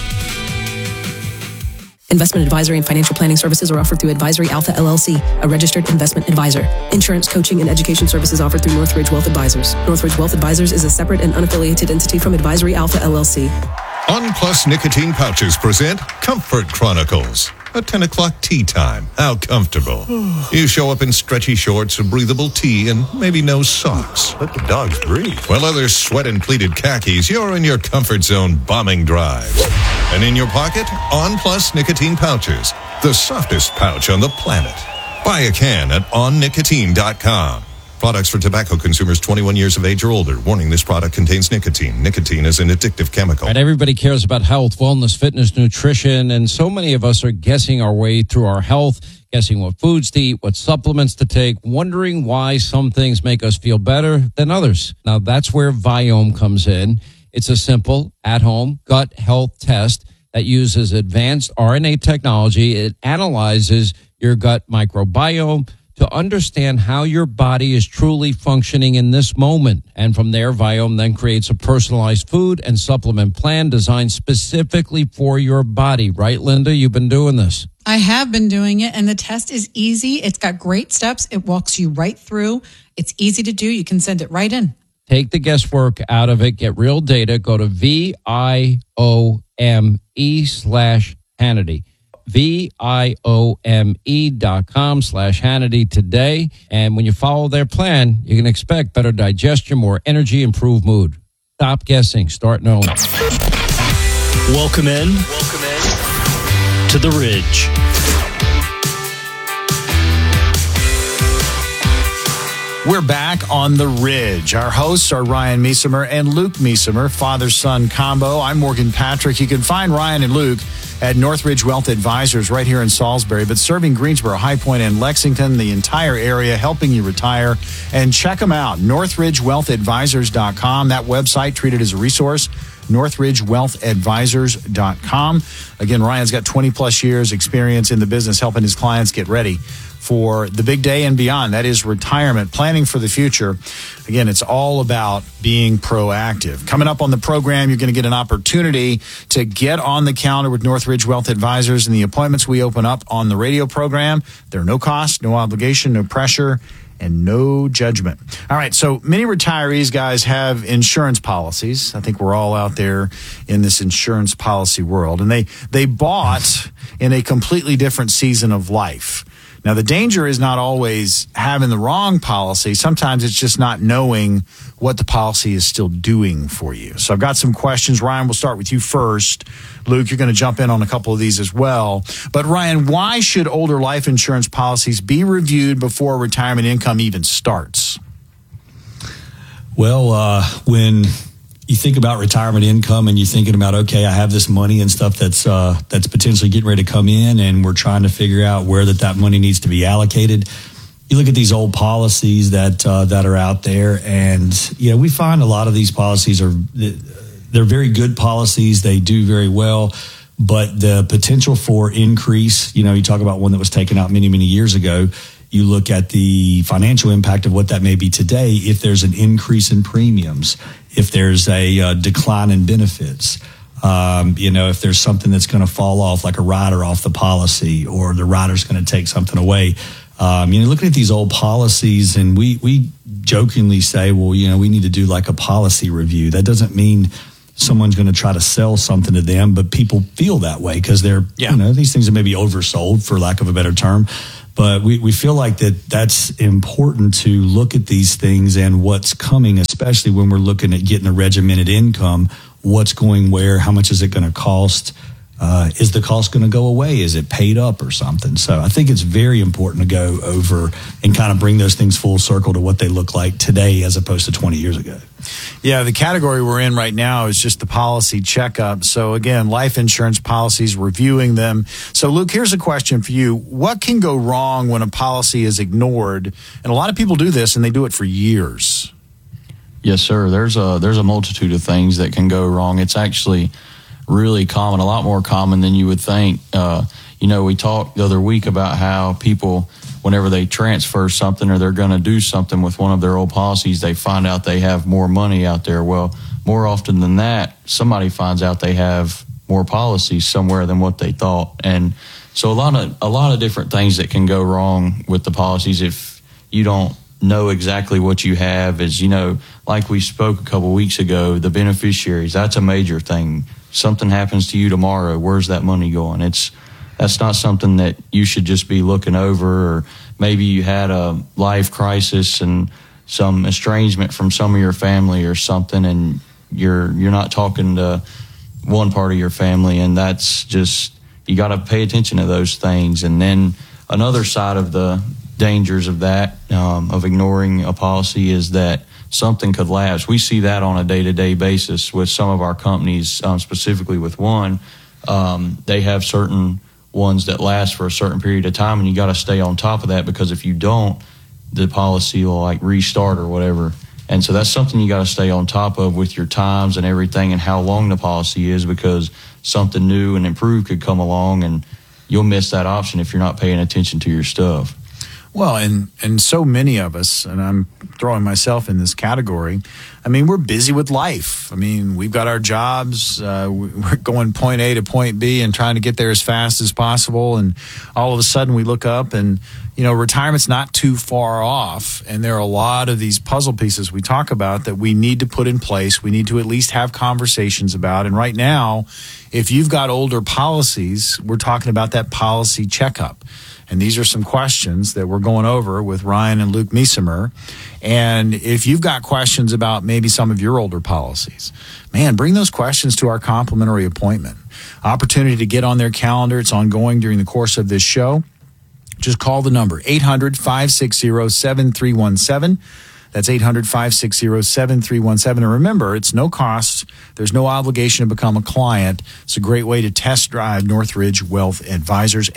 M: Investment advisory and financial planning services are offered through Advisory Alpha LLC, a registered investment advisor. Insurance, coaching, and education services offered through Northridge Wealth Advisors. Northridge Wealth Advisors is a separate and unaffiliated entity from Advisory Alpha LLC.
N: On Plus Nicotine Pouches present Comfort Chronicles. A 10 o'clock tea time. How comfortable. You show up in stretchy shorts, a breathable tee, and maybe no socks. Let the dogs breathe. While others sweat in pleated khakis, you're in your comfort zone bombing drives. And in your pocket, On Plus Nicotine Pouches. The softest pouch on the planet. Buy a can at onnicotine.com. Products for tobacco consumers 21 years of age or older. Warning, this product contains nicotine. Nicotine is an addictive chemical.
O: Right, everybody cares about health, wellness, fitness, nutrition, and so many of us are guessing our way through our health, guessing what foods to eat, what supplements to take, wondering why some things make us feel better than others. Now, that's where Viome comes in. It's a simple, at-home gut health test that uses advanced RNA technology. It analyzes your gut microbiome to understand how your body is truly functioning in this moment. And from there, Viome then creates a personalized food and supplement plan designed specifically for your body. Right, Linda? You've been doing this.
P: I have been doing it, and the test is easy. It's got great steps. It walks you right through. It's easy to do. You can send it right in.
O: Take the guesswork out of it. Get real data. Go to VIOME/Hannity. VIOME.com/Hannity today. And when you follow their plan, you can expect better digestion, more energy, improved mood. Stop guessing. Start knowing.
I: Welcome in to The Ridge.
J: We're back on The Ridge. Our hosts are Ryan Meismer and Luke Meismer, father-son combo. I'm Morgan Patrick. You can find Ryan and Luke at Northridge Wealth Advisors right here in Salisbury, but serving Greensboro, High Point, and Lexington, the entire area, helping you retire. And check them out, NorthridgeWealthAdvisors.com. That website, treated as a resource, NorthridgeWealthAdvisors.com. Again, Ryan's got 20-plus years experience in the business helping his clients get ready for the big day and beyond. That is retirement, planning for the future. Again, it's all about being proactive. Coming up on the program, you're going to get an opportunity to get on the calendar with Northridge Wealth Advisors, and the appointments we open up on the radio program, they're no cost, no obligation, no pressure, and no judgment. All right, so many retirees, guys, have insurance policies. I think we're all out there in this insurance policy world, and they bought in a completely different season of life. Now, the danger is not always having the wrong policy. Sometimes it's just not knowing what the policy is still doing for you. So I've got some questions. Ryan, we'll start with you first. Luke, you're going to jump in on a couple of these as well. But Ryan, why should older life insurance policies be reviewed before retirement income even starts?
H: Well, when you think about retirement income and you're thinking about, okay, I have this money and stuff that's potentially getting ready to come in, and we're trying to figure out where that money needs to be allocated. You look at these old policies that are out there, and we find a lot of these policies they're very good policies. They do very well, but the potential for increase, you talk about one that was taken out many, many years ago, You look at the financial impact of what that may be today if there's an increase in premiums, if there's a decline in benefits, if there's something that's going to fall off, like a rider off the policy, or the rider's going to take something away. Looking at these old policies, and we jokingly say, well, we need to do like a policy review. That doesn't mean someone's going to try to sell something to them, but people feel that way because they're, these things are maybe oversold, for lack of a better term. But we feel like that's important to look at these things and what's coming, especially when we're looking at getting a regimented income. What's going where? How much is it going to cost? Is the cost going to go away? Is it paid up or something? So I think it's very important to go over and kind of bring those things full circle to what they look like today as opposed to 20 years ago.
J: Yeah, the category we're in right now is just the policy checkup. So again, life insurance policies, reviewing them. So Luke, here's a question for you. What can go wrong when a policy is ignored? And a lot of people do this, and they do it for years.
K: Yes, sir. There's a multitude of things that can go wrong. It's actually really common, a lot more common than you would think. We talked the other week about how people, whenever they transfer something or they're going to do something with one of their old policies, they find out they have more money out there. Well, more often than that, somebody finds out they have more policies somewhere than what they thought. And so a lot of different things that can go wrong with the policies if you don't know exactly what you have. Is, like we spoke a couple weeks ago, the beneficiaries, that's a major thing. Something happens to you tomorrow, where's that money going? That's not something that you should just be looking over. Or maybe you had a life crisis and some estrangement from some of your family or something, and you're not talking to one part of your family, and that's just, you got to pay attention to those things. And then another side of the dangers of that, of ignoring a policy, is that something could lapse. We see that on a day-to-day basis with some of our companies, specifically with one. They have certain ones that last for a certain period of time, and you got to stay on top of that, because if you don't, the policy will like restart or whatever. And so that's something you got to stay on top of with your times and everything, and how long the policy is, because something new and improved could come along, and you'll miss that option if you're not paying attention to your stuff.
J: Well, and so many of us, and I'm throwing myself in this category, we're busy with life. We've got our jobs, we're going point A to point B and trying to get there as fast as possible, and all of a sudden we look up and, retirement's not too far off, and there are a lot of these puzzle pieces we talk about that we need to put in place. We need to at least have conversations about, and right now, if you've got older policies, we're talking about that policy checkup. And these are some questions that we're going over with Ryan and Luke Miesemer. And if you've got questions about maybe some of your older policies, bring those questions to our complimentary appointment. Opportunity to get on their calendar. It's ongoing during the course of this show. Just call the number, 800-560-7317. That's 800-560-7317. And remember, it's no cost. There's no obligation to become a client. It's a great way to test drive Northridge Wealth Advisors.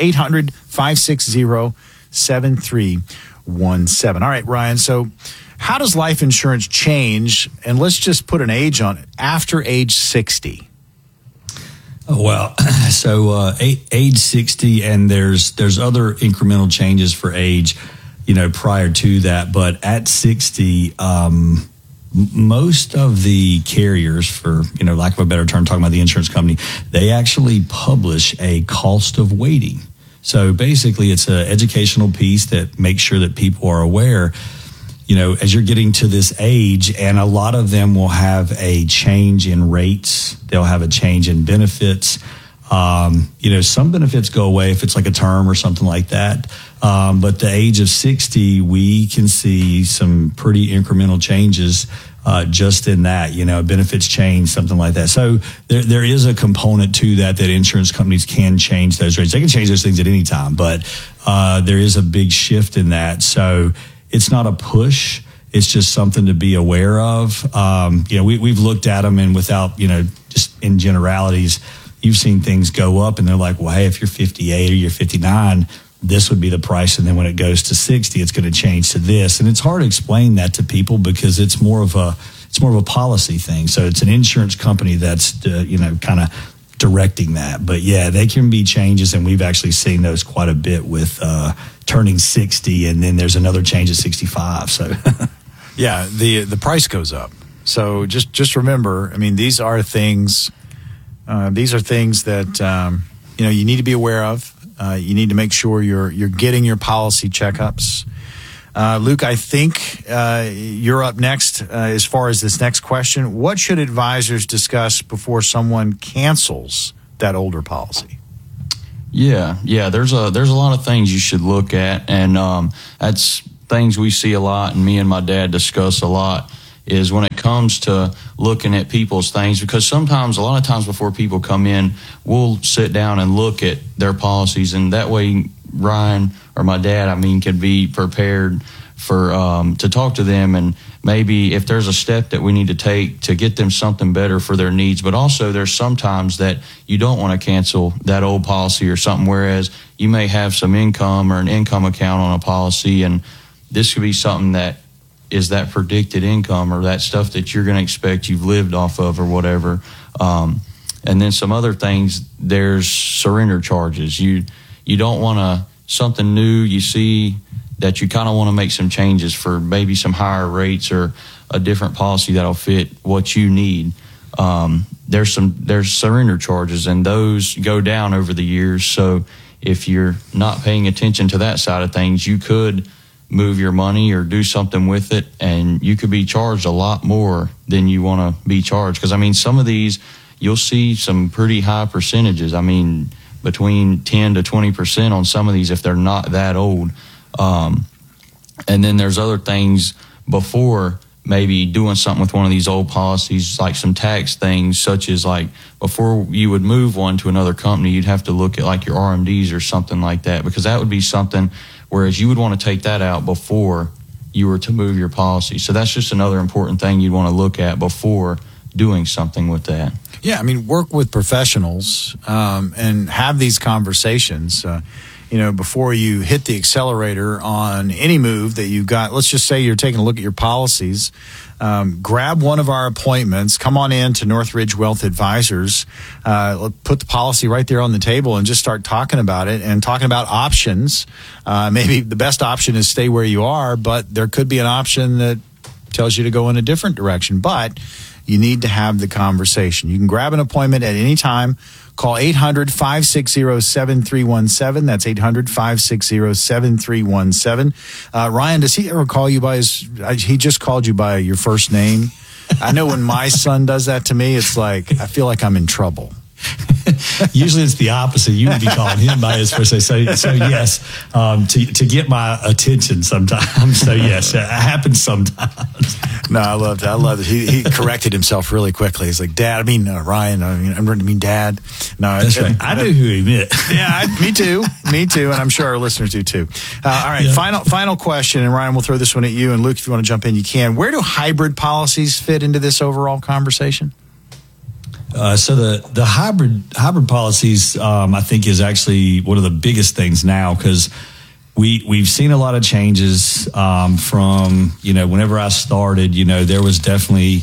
J: 800-560-7317. All right, Ryan. So how does life insurance change? And let's just put an age on it. After age 60.
H: Well, so age 60, and there's other incremental changes for age, prior to that. But at 60, most of the carriers, for, lack of a better term, talking about the insurance company, they actually publish a cost of waiting. So basically, it's an educational piece that makes sure that people are aware, as you're getting to this age, and a lot of them will have a change in rates. They'll have a change in benefits. Some benefits go away if it's like a term or something like that. But the age of 60, we can see some pretty incremental changes just in that, benefits change, something like that. So there is a component to that insurance companies can change those rates. They can change those things at any time, but there is a big shift in that. So it's not a push. It's just something to be aware of. We've looked at them, and without, just in generalities, you've seen things go up, and they're like, well, hey, if you're 58 or you're 59, this would be the price. And then when it goes to 60, it's going to change to this. And it's hard to explain that to people because it's more of a policy thing. So it's an insurance company that's, kind of directing that. But yeah, they can be changes, and we've actually seen those quite a bit with turning 60, and then there's another change at 65. So,
J: yeah, the price goes up. So just remember, I mean, these are things that you need to be aware of. You need to make sure you're getting your policy checkups. Luke, I think you're up next as far as this next question. What should advisors discuss before someone cancels that older policy?
K: Yeah. There's a lot of things you should look at, and that's things we see a lot, and me and my dad discuss a lot. Is when it comes to looking at people's things, because sometimes, a lot of times before people come in, we'll sit down and look at their policies, and that way Ryan or my dad, can be prepared for to talk to them, and maybe if there's a step that we need to take to get them something better for their needs. But also there's sometimes that you don't want to cancel that old policy or something, whereas you may have some income or an income account on a policy, and this could be something that is that predicted income or that stuff that you're going to expect you've lived off of or whatever. And then some other things, there's surrender charges. You don't want to, something new you see that you kind of want to make some changes for maybe some higher rates or a different policy that'll fit what you need. There's surrender charges, and those go down over the years. So if you're not paying attention to that side of things, you could move your money or do something with it, and you could be charged a lot more than you want to be charged. Because, some of these, you'll see some pretty high percentages. Between 10 to 20% on some of these if they're not that old. And then there's other things before maybe doing something with one of these old policies, like some tax things, such as like before you would move one to another company, you'd have to look at like your RMDs or something like that, because that would be something, whereas you would want to take that out before you were to move your policy. So that's just another important thing you'd want to look at before doing something with that.
J: Yeah, work with professionals and have these conversations. Before you hit the accelerator on any move that you've got. Let's just say you're taking a look at your policies. Grab one of our appointments. Come on in to Northridge Wealth Advisors. Put the policy right there on the table and just start talking about it and talking about options. Maybe the best option is stay where you are, but there could be an option that tells you to go in a different direction. But you need to have the conversation. You can grab an appointment at any time. Call 800-560-7317. That's 800-560-7317. Ryan, does he ever call you by he just called you by your first name? I know when my son does that to me, it's like, I feel like I'm in trouble.
H: Usually it's the opposite. You would be calling him by his first name. So yes, to get my attention sometimes. So yes, it happens sometimes.
J: No, I loved it. He corrected himself really quickly. He's like, Dad, Ryan, Dad. No,
H: that's right. I knew who he meant.
J: Yeah, me too. And I'm sure our listeners do too. All right, yeah. Final question, and Ryan, we'll throw this one at you. And Luke, if you want to jump in, you can. Where do hybrid policies fit into this overall conversation?
H: So the hybrid policies, I think, is actually one of the biggest things now, because we've seen a lot of changes from whenever I started. There was definitely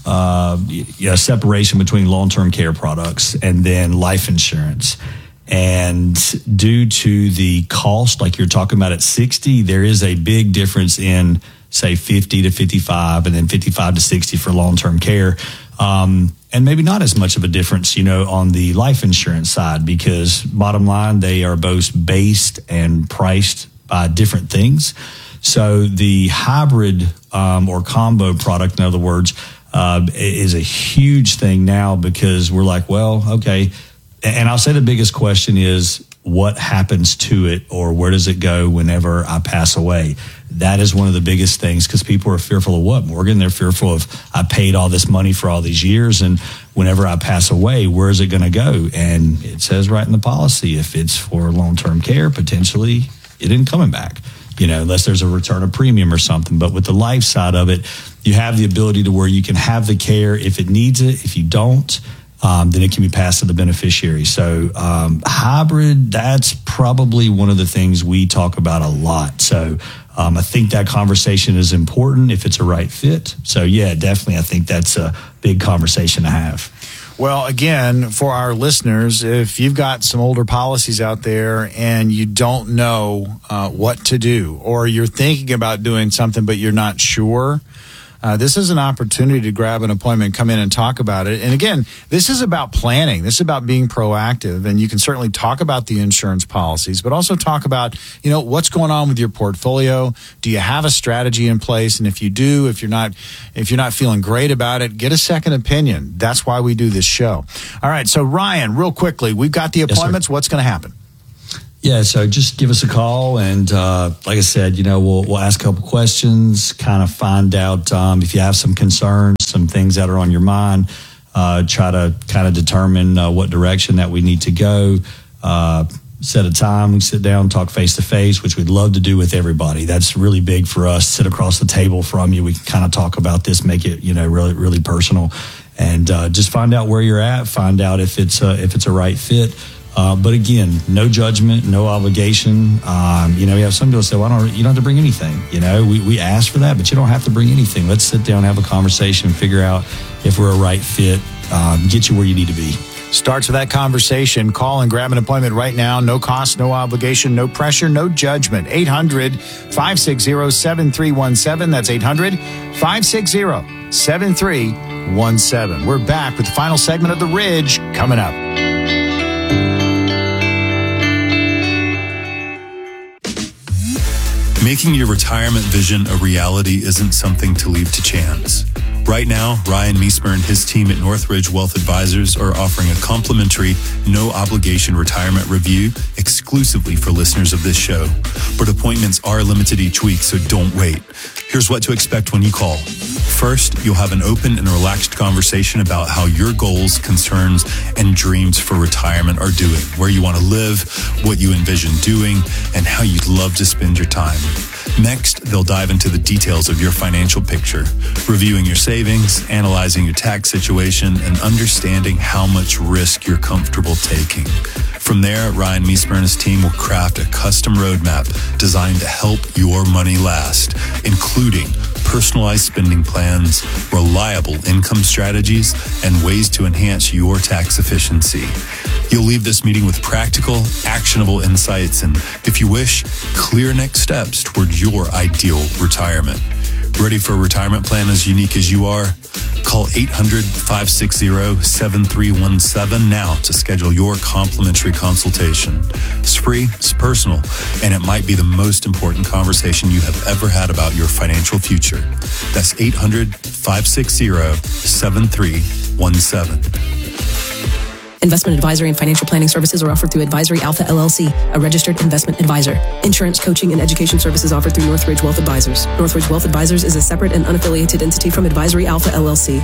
H: a separation between long-term care products and then life insurance. And due to the cost, like you're talking about at 60, there is a big difference in, say, 50 to 55 and then 55 to 60 for long-term care. And maybe not as much of a difference, on the life insurance side, because bottom line, they are both based and priced by different things. So the hybrid or combo product, in other words, is a huge thing now, because we're like, well, okay. And I'll say the biggest question is, what happens to it, or where does it go whenever I pass away? That is one of the biggest things, because people are fearful of what, Morgan? They're fearful of, I paid all this money for all these years, and whenever I pass away, where is it going to go? And it says right in the policy, if it's for long-term care, potentially it isn't coming back, unless there's a return of premium or something. But with the life side of it, you have the ability to where you can have the care if it needs it. If you don't, then it can be passed to the beneficiary. So hybrid, that's probably one of the things we talk about a lot. So I think that conversation is important if it's a right fit. So yeah, definitely, I think that's a big conversation to have.
J: Well, again, for our listeners, if you've got some older policies out there and you don't know what to do, or you're thinking about doing something but you're not sure, this is an opportunity to grab an appointment, come in and talk about it. And again, this is about planning. This is about being proactive. And you can certainly talk about the insurance policies, but also talk about, what's going on with your portfolio. Do you have a strategy in place? And if you do, if you're not feeling great about it, get a second opinion. That's why we do this show. All right. So Ryan, real quickly, we've got the appointments.
H: Yes,
J: what's going to happen?
H: Yeah, so just give us a call, and like I said, we'll ask a couple questions, kind of find out if you have some concerns, some things that are on your mind, try to kind of determine what direction that we need to go, set a time, we sit down, talk face-to-face, which we'd love to do with everybody. That's really big for us. Sit across the table from you. We can kind of talk about this, make it, really, really personal, and just find out where you're at, find out if it's a right fit. But again, no judgment, no obligation. We have some people say, well, you don't have to bring anything. We ask for that, but you don't have to bring anything. Let's sit down, have a conversation, figure out if we're a right fit, get you where you need to be.
J: Starts with that conversation. Call and grab an appointment right now. No cost, no obligation, no pressure, no judgment. 800-560-7317. That's 800-560-7317. We're back with the final segment of The Ridge coming up.
Q: Making your retirement vision a reality isn't something to leave to chance. Right now, Ryan Meismer and his team at Northridge Wealth Advisors are offering a complimentary, no-obligation retirement review exclusively for listeners of this show. But appointments are limited each week, so don't wait. Here's what to expect when you call. First, you'll have an open and relaxed conversation about how your goals, concerns, and dreams for retirement are doing, where you want to live, what you envision doing, and how you'd love to spend your time. Next, they'll dive into the details of your financial picture, reviewing your savings, analyzing your tax situation, and understanding how much risk you're comfortable taking. From there, Ryan Meismer and his team will craft a custom roadmap designed to help your money last, including personalized spending plans, reliable income strategies, and ways to enhance your tax efficiency. You'll leave this meeting with practical, actionable insights and, if you wish, clear next steps toward your ideal retirement. Ready for a retirement plan as unique as you are? Call 800-560-7317 now to schedule your complimentary consultation. It's free, it's personal, and it might be the most important conversation you have ever had about your financial future. That's 800-560-7317.
M: Investment advisory and financial planning services are offered through Advisory Alpha LLC, a registered investment advisor. Insurance, coaching, and education services offered through Northridge Wealth Advisors. Northridge Wealth Advisors is a separate and unaffiliated entity from Advisory Alpha LLC.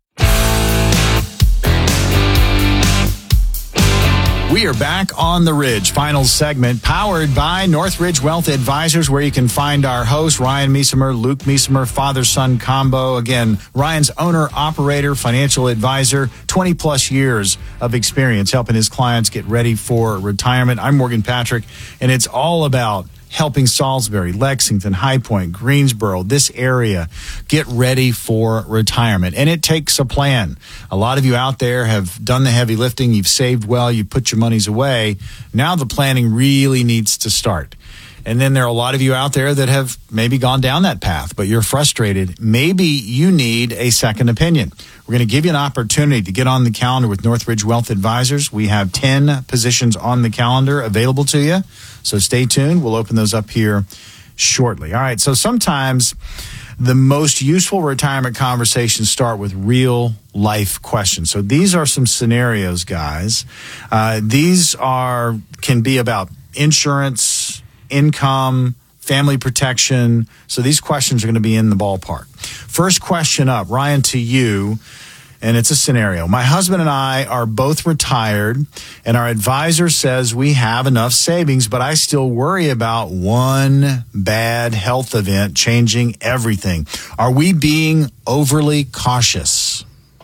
J: We are back on The Ridge, final segment, powered by Northridge Wealth Advisors, where you can find our host, Ryan Meismer, Luke Meismer, father-son combo. Again, Ryan's owner, operator, financial advisor, 20-plus years of experience helping his clients get ready for retirement. I'm Morgan Patrick, and it's all about helping Salisbury, Lexington, High Point, Greensboro, this area, get ready for retirement. And it takes a plan. A lot of you out there have done the heavy lifting. You've saved well. You've put your monies away. Now the planning really needs to start. And then there are a lot of you out there that have maybe gone down that path, but you're frustrated. Maybe you need a second opinion. We're going to give you an opportunity to get on the calendar with Northridge Wealth Advisors. We have 10 positions on the calendar available to you. So stay tuned. We'll open those up here shortly. All right. So sometimes the most useful retirement conversations start with real life questions. So these are some scenarios, guys. These can be about insurance, income, family protection. So these questions are going to be in the ballpark. First question up, Ryan, to you. And it's a scenario. My husband and I are both retired, and our advisor says we have enough savings, but I still worry about one bad health event changing everything. Are we being overly cautious?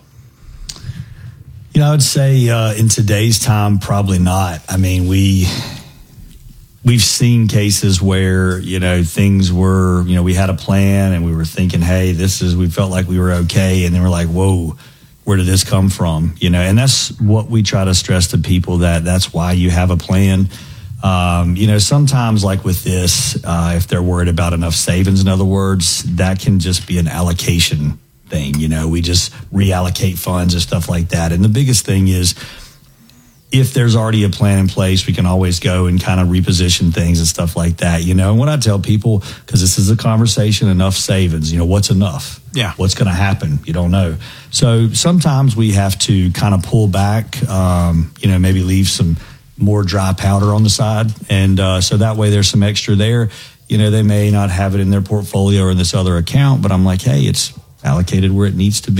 H: I would say in today's time, probably not. I mean, we've seen cases where, things were, we had a plan and we were thinking, hey, we felt like we were okay. And then we're like, whoa, where did this come from? You know, and that's what we try to stress to people, that's why you have a plan. You know, sometimes like with this, if they're worried about enough savings, in other words, that can just be an allocation thing. You know, we just reallocate funds and stuff like that. And the biggest thing is, if there's already a plan in place, we can always go and kind of reposition things and stuff like that, you know. And when I tell people, because this is a conversation, enough savings, you know, what's enough?
J: Yeah.
H: What's going to happen? You don't know. So sometimes we have to kind of pull back, you know, maybe leave some more dry powder on the side. And so that way there's some extra there. You know, they may not have it in their portfolio or in this other account, but I'm like, hey, it's allocated where it needs to be.